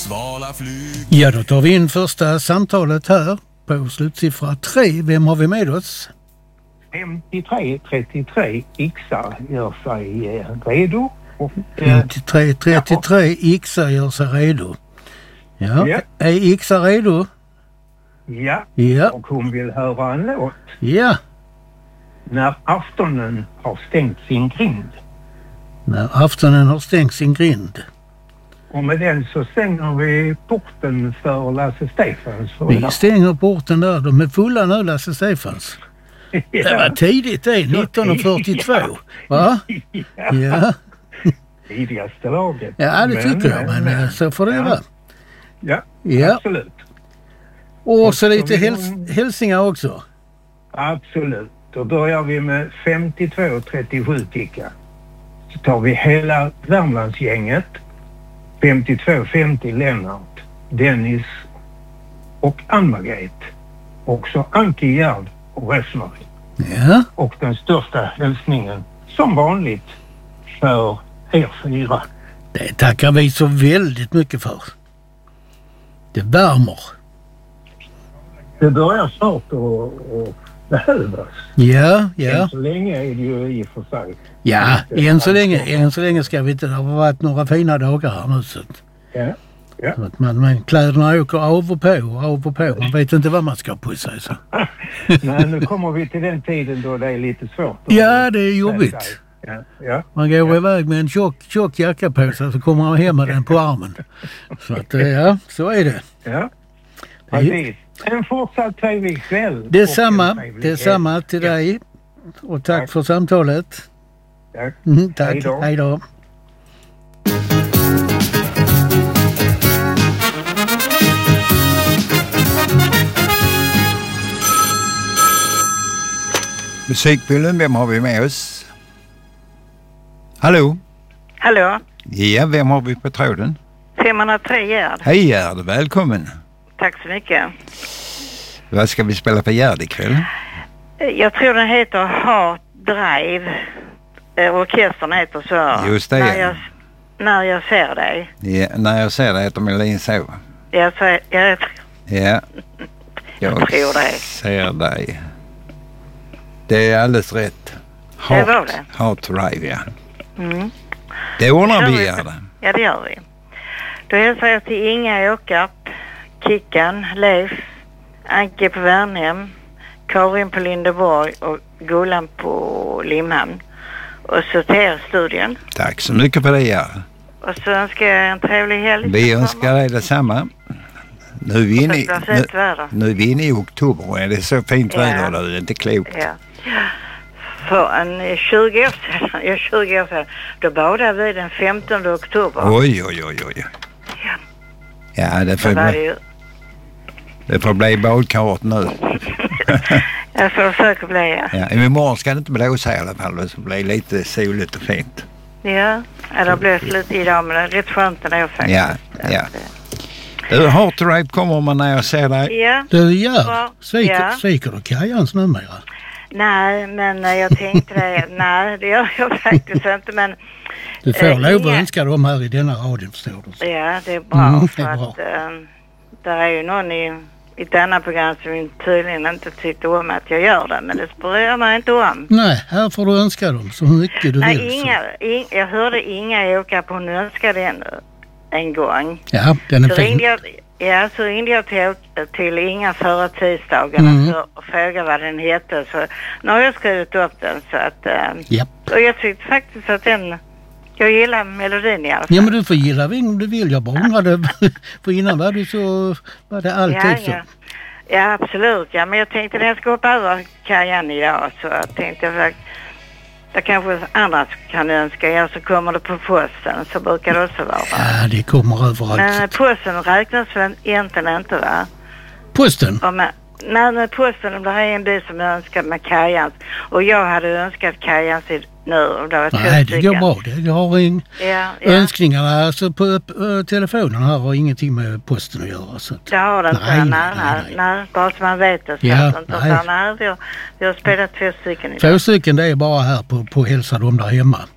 svala flyg. Ja, då tar vi in första samtalet här på slutsiffra 3. Vem har vi med oss? 53-33 Ixa gör sig redo. 53-33 Ixa gör sig redo. Ja. Är Ixa redo? Ja. Och hon vill höra en låt. Ja. När aftonen har stängt sin grind. När aftonen har stängt sin grind. Och med den så stänger vi porten för Lasse Stefans. Vi stänger porten där. De är fulla nu, Lasse Stefans. Ja. Det var tidigt det, 1942. Va? Ja. Tidigaste laget. Ja, det tycker jag. Men så får det vara. Ja, absolut. Och så lite hälsningar också. Absolut. Då börjar vi med 52-37 Ticka. Så tar vi hela Värmlandsgänget. 52-50 Lennart, Dennis och Ann-Margret. Också Anki Gerd och Rosmarie. Ja. Och den största hälsningen som vanligt för er 4. Det tackar vi så väldigt mycket för. Det värmer. Det börjar snart att behövas. Ja. Än så länge är det ju i och för sig. Ja, än så länge ska vi inte. Det har varit några fina dagar här nu. Så att men kläderna åker av och på. Man vet inte vad man ska på sig. Så. Nej, nu kommer vi till den tiden då det är lite svårt. Ja, det är jobbigt. Ja. Man går iväg med en tjock jacka på sig så kommer man hem med den på armen. Så att så är det. Ja, precis. En fortsatt trevlig kväll. Detsamma till dig. Och tack för samtalet. Tack. Hej då. Musikbilden, vem har vi med oss? Hallå? Ja, vem har vi på tråden? 503 Gerd. Hej Gerd, välkommen. Tack så mycket. Vad ska vi spela på Gerd ikväll? Jag tror den heter Heart Drive. Orkestern heter så. Just det. När jag ser dig. Ja, när jag ser dig heter Melin så. Jag tror det. Ser dig. Det är alldeles rätt. Heart Drive, ja. Det ordnar vi, Gerd. Ja, det gör vi. Då hälsar jag till Inga Åkarp, Kickan, Leif, Anke på Värnhem, Karin på Lindeborg och Gullan på Limhamn. Och så till er studien. Tack så mycket för det, Gerd. Och så önskar jag en trevlig helg. Vi önskar dig detsamma. Nu är vi inne i oktober och det är så fint väder där, det är inte klokt. Ja. För en 20 år sedan, då badade vi den 15 oktober. Oj. Ja, det får bli badkart nu. Jag får försöka bli, ja. Imorgon ska det inte blåsa i alla fall, det ska bli lite soligt och fint. Ja, det blir lite idag, men det är rätt skönt ändå faktiskt. Ja. Du, Heart Drive kommer man när jag ser dig. Ja. Du sviker du Kajans numera? Nej, men jag tänkte det. Nej, det gör jag faktiskt inte, men... Du får lov att önska dem här i denna radion, förstår du. Ja, det är bra. För att där är ju någon i denna program som tydligen inte tyckte om att jag gör det, men det bryr man inte om. Nej, här får du önska dem så mycket du vill. Jag hörde Inga åka på, hon önskade en gång. Ja, den är fin. Så ringde jag till Inga förra tisdagen och frågade vad den hette. Så nu har jag skrivit upp den. Så att, och jag tyckte faktiskt att jag gillar melodin i alla fall. Ja, men du får gilla om du vill. Jag bara undrade, för innan var det alltid så. Ja, absolut. Ja, men jag tänkte att jag ska hoppa över Kajan idag. Så jag tänkte faktiskt, det kanske andra kan önska. Ja, så kommer det på posten. Så brukar det också vara. Ja, det kommer överallt. Men posten räknas väl egentligen inte, va? Posten? Nej, posten, det är en bil som önskar med Kajans. Och jag hade önskat Kajans nu. Och det var nej, det går bra. Jag har önskningarna alltså på telefonen här har ingenting med posten att göra. Så att, det har det inte. Nej, bara så man vet det. Vi har spelat 2 stycken idag. 2 stycken, det är bara här på hälsa dem där hemma.